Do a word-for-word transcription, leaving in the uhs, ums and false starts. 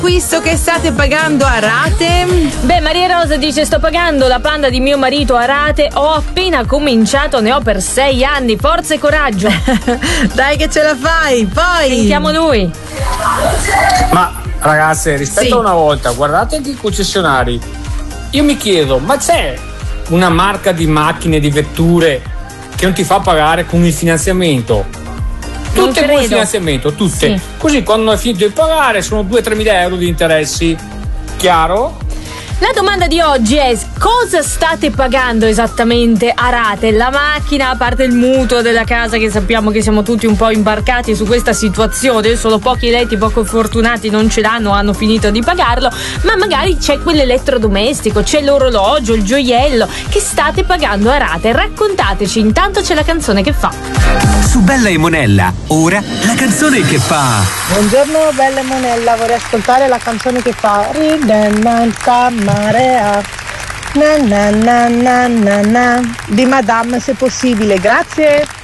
Acquisto che state pagando a rate? Beh, Maria Rosa dice: sto pagando la Panda di mio marito a rate, ho appena cominciato, ne ho per sei anni, forza e coraggio. Dai che ce la fai, poi sentiamo lui. Ma ragazze, rispetto sì. a una volta, guardate anche i concessionari, io mi chiedo, ma c'è una marca di macchine, di vetture che non ti fa pagare con il finanziamento? Tutte con il finanziamento, tutte. Sì. Così quando hai finito di pagare sono due tre mila euro di interessi. Chiaro? La domanda di oggi è: cosa state pagando esattamente a rate? La macchina, a parte il mutuo della casa, che sappiamo che siamo tutti un po' imbarcati su questa situazione, solo pochi eletti poco fortunati non ce l'hanno, hanno finito di pagarlo, ma magari c'è quell'elettrodomestico, c'è l'orologio, il gioiello che state pagando a rate. Raccontateci, intanto c'è la canzone che fa. Su Bella e Monella, ora la canzone che fa. Buongiorno Bella e Monella, vorrei ascoltare la canzone che fa Ridente marea na na na na na na di Madame, se possibile, grazie.